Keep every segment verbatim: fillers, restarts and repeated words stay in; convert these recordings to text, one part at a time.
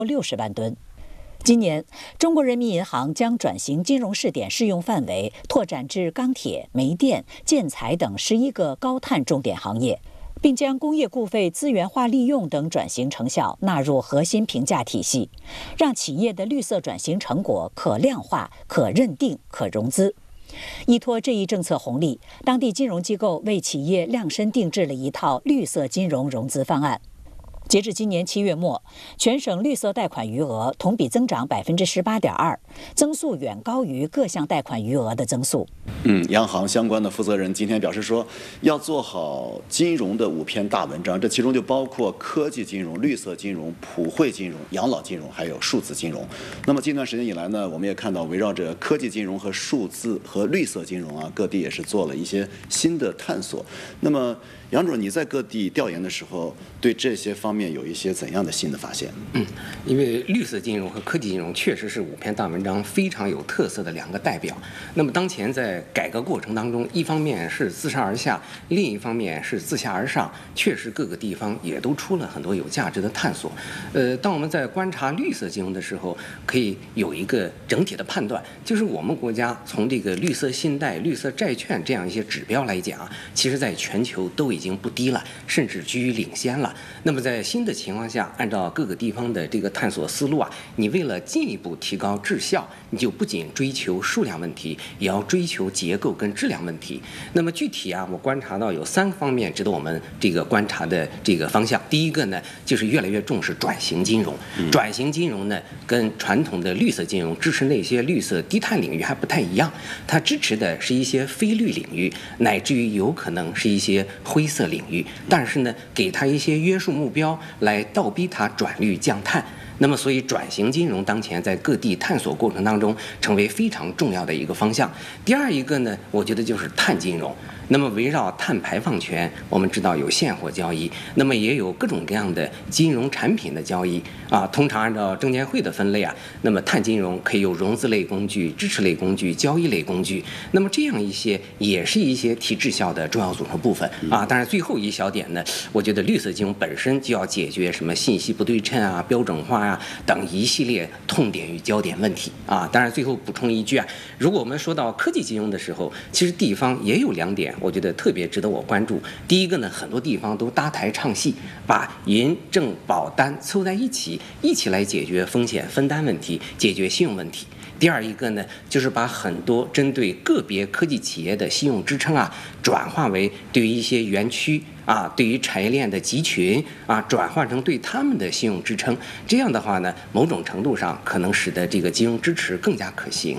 六十万吨。今年，中国人民银行将转型金融试点适用范围拓展至钢铁、煤电、建材等十一个高碳重点行业，并将工业固废资源化利用等转型成效纳入核心评价体系，让企业的绿色转型成果可量化、可认定、可融资。依托这一政策红利，当地金融机构为企业量身定制了一套绿色金融融资方案。截至今年七月末，全省绿色贷款余额同比增长百分之十八点二，增速远高于各项贷款余额的增速。 嗯，央行相关的负责人今天表示说，要做好金融的五篇大文章，这其中就包括科技金融、绿色金融、普惠金融、养老金融，还有数字金融。那么近段时间以来呢，我们也看到围绕着科技金融和数字和绿色金融啊，各地也是做了一些新的探索。那么杨主任，你在各地调研的时候，对这些方面有一些怎样的新的发现？ 嗯，因为绿色金融和科技金融确实是五篇大文章非常有特色的两个代表。那么当前在改革过程当中，一方面是自上而下，另一方面是自下而上，确实各个地方也都出了很多有价值的探索。呃，当我们在观察绿色金融的时候，可以有一个整体的判断，就是我们国家从这个绿色信贷、绿色债券这样一些指标来讲，其实在全球都已经已经不低了，甚至居于领先了。那么在新的情况下，按照各个地方的这个探索思路啊，你为了进一步提高质效，你就不仅追求数量问题，也要追求结构跟质量问题。那么具体啊，我观察到有三个方面值得我们这个观察的这个方向。第一个呢，就是越来越重视转型金融。转型金融呢，跟传统的绿色金融支持那些绿色低碳领域还不太一样，它支持的是一些非绿领域，乃至于有可能是一些灰色领域，但是呢，给它一些约束目标，来倒逼它转绿降碳。那么，所以转型金融当前在各地探索过程当中，成为非常重要的一个方向。第二一个呢，我觉得就是碳金融。那么围绕碳排放权，我们知道有现货交易，那么也有各种各样的金融产品的交易啊。通常按照证监会的分类啊，那么碳金融可以有融资类工具、支持类工具、交易类工具。那么这样一些也是一些提质效的重要组成部分啊。当然，最后一小点呢，我觉得绿色金融本身就要解决什么信息不对称啊、标准化啊等一系列痛点与焦点问题啊。当然，最后补充一句啊，如果我们说到科技金融的时候，其实地方也有两点。我觉得特别值得我关注。第一个呢，很多地方都搭台唱戏，把银证保单凑在一起，一起来解决风险分担问题，解决信用问题。第二一个呢，就是把很多针对个别科技企业的信用支撑啊，转化为对于一些园区啊，对于产业链的集群啊，转化成对他们的信用支撑。这样的话呢，某种程度上可能使得这个金融支持更加可行。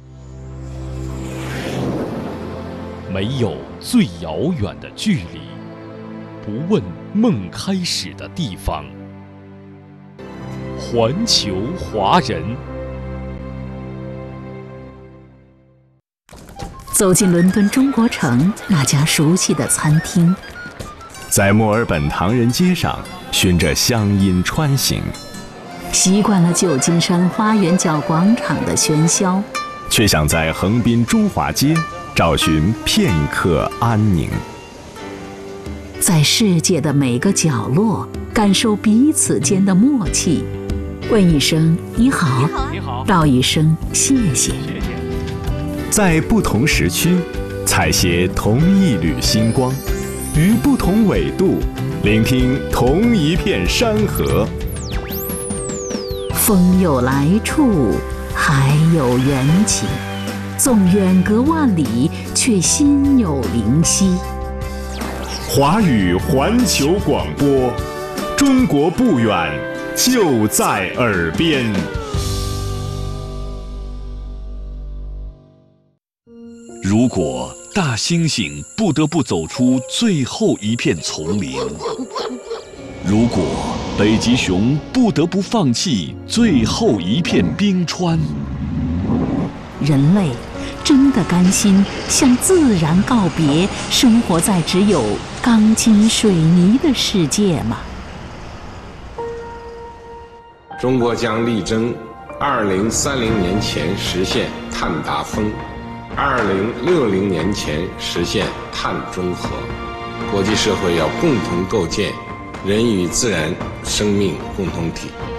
没有最遥远的距离，不问梦开始的地方。环球华人。 走进伦敦中国城那家熟悉的餐厅， 在墨尔本唐人街上循着乡音穿行， 习惯了旧金山花园角广场的喧嚣， 却想在横滨中华街找寻片刻安宁， 在世界的每个角落感受彼此间的默契，问一声你好，你好，道一声谢谢。 在不同时区采撷同一缕星光，于不同纬度聆听同一片山河。 风有来处，海有缘起，纵远隔万里，却心有灵犀。 华语环球广播，中国不远，就在耳边。 如果大猩猩不得不走出最后一片丛林，如果北极熊不得不放弃最后一片冰川， 人类真的甘心向自然告别，生活在只有钢筋水泥的世界吗？ 中国将力争二零三零年前实现碳达峰，二零六零年前实现碳中和。国际社会要共同构建人与自然生命共同体。